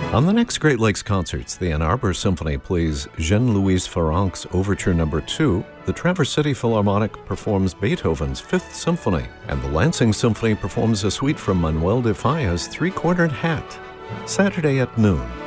On the next Great Lakes Concerts, the Ann Arbor Symphony plays Jean-Louis Farrenc's Overture No. 2, the Traverse City Philharmonic performs Beethoven's Fifth Symphony, and the Lansing Symphony performs a suite from Manuel de Falla's Three-Cornered Hat. Saturday at noon.